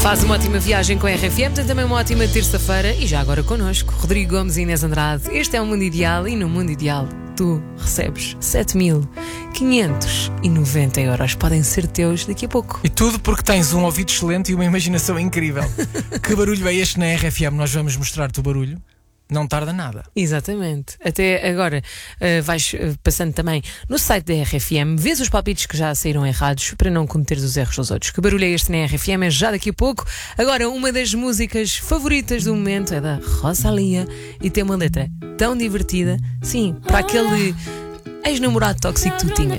Faz uma ótima viagem com a RFM, tem também uma ótima terça-feira e já agora connosco, Rodrigo Gomes e Inês Andrade. Este é o Mundo Ideal e no Mundo Ideal tu recebes 7.590 euros. Podem ser teus daqui a pouco. E tudo porque tens um ouvido excelente e uma imaginação incrível. Que barulho é este na RFM? Nós vamos mostrar-te o barulho. Não tarda nada. Exatamente. Até agora vais passando também no site da RFM, vês os palpites que já saíram errados para não cometeres os erros dos outros. Que barulho é este na RFM? É já daqui a pouco. Agora, uma das músicas favoritas do momento é da Rosalía e tem uma letra tão divertida, sim, para aquele ex-namorado tóxico que tu tinhas.